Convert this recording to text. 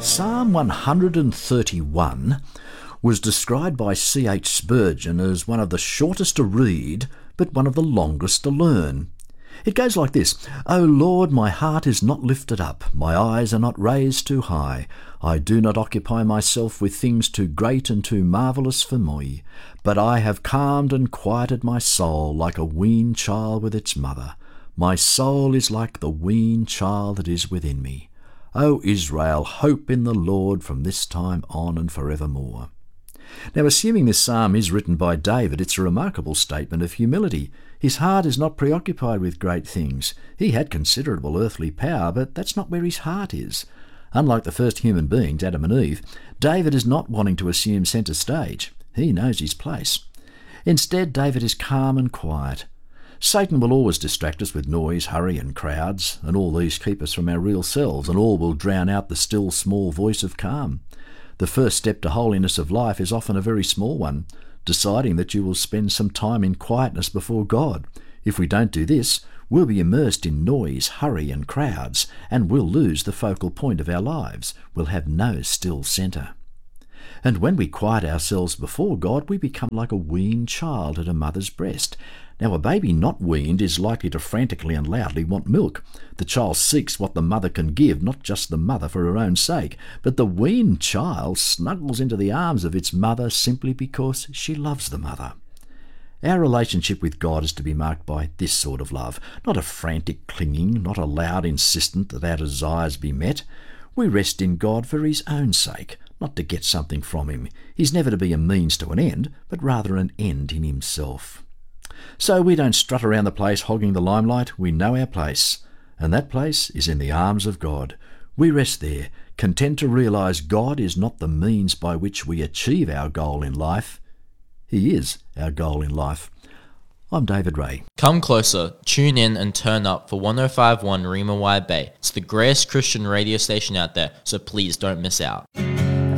Psalm 131 was described by C.H. Spurgeon as one of the shortest to read, but one of the longest to learn. It goes like this: O Lord, my heart is not lifted up, my eyes are not raised too high. I do not occupy myself with things too great and too marvellous for me, but I have calmed and quieted my soul like a weaned child with its mother. My soul is like the weaned child that is within me. O Israel, hope in the Lord from this time on and forevermore. Now, assuming this psalm is written by David, it's a remarkable statement of humility. His heart is not preoccupied with great things. He had considerable earthly power, but that's not where his heart is. Unlike the first human beings, Adam and Eve, David is not wanting to assume centre stage. He knows his place. Instead, David is calm and quiet. Satan will always distract us with noise, hurry and crowds, and all these keep us from our real selves, and all will drown out the still small voice of calm. The first step to holiness of life is often a very small one, deciding that you will spend some time in quietness before God. If we don't do this, we'll be immersed in noise, hurry and crowds, and we'll lose the focal point of our lives. We'll have no still centre. And when we quiet ourselves before God, we become like a weaned child at a mother's breast. Now, a baby not weaned is likely to frantically and loudly want milk. The child seeks what the mother can give, not just the mother for her own sake, but the weaned child snuggles into the arms of its mother simply because she loves the mother. Our relationship with God is to be marked by this sort of love, not a frantic clinging, not a loud insistence that our desires be met. We rest in God for his own sake, not to get something from him. He's never to be a means to an end, but rather an end in himself. So we don't strut around the place hogging the limelight. We know our place, and that place is in the arms of God. We rest there, content to realise God is not the means by which we achieve our goal in life. He is our goal in life. I'm David Ray. Come closer, tune in and turn up for 105.1 Rima Wide Bay. It's the greatest Christian radio station out there, so please don't miss out.